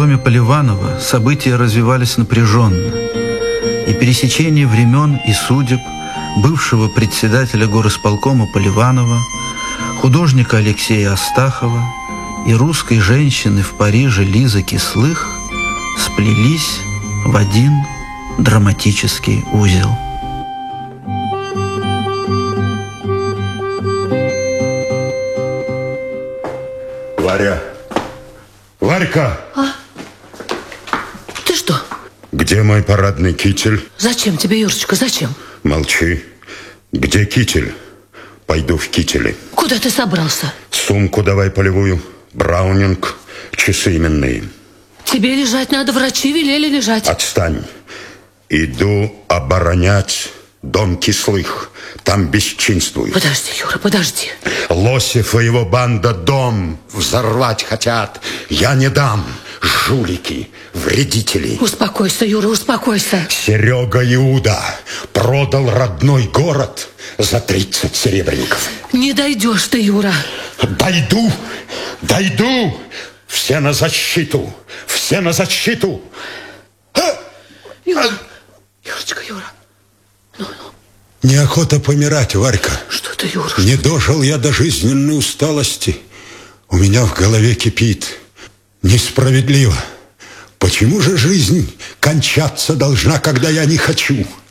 доме Поливанова события развивались напряженно, и пересечение времен и судеб бывшего председателя горосполкома Поливанова, художника Алексея Астахова и русской женщины в Париже Лизы Кислых сплелись в один драматический узел. Варя! Варька! Ты что? Где мой парадный китель? Зачем тебе, Юрочка, зачем? Молчи. Где китель? Пойду в кителе. Куда ты собрался? Сумку давай полевую, браунинг, часы именные. Тебе лежать надо, врачи велели лежать. Отстань. Иду оборонять дом Кислых. Там бесчинствуют. Подожди, Юра, подожди. Лосев и его банда дом взорвать хотят. Я не дам. Жулики, вредители. Успокойся, Юра, успокойся. Серега Иуда продал родной город за 30 серебряников. Не дойдешь ты, Юра. Дойду, дойду. Все на защиту, все на защиту. Юра, Юрочка, Юра. Ну. Неохота помирать, Варька. Что ты, Юра? Не дожил я до жизненной усталости. У меня в голове кипит. Несправедливо. Почему же жизнь кончаться должна, когда я не хочу?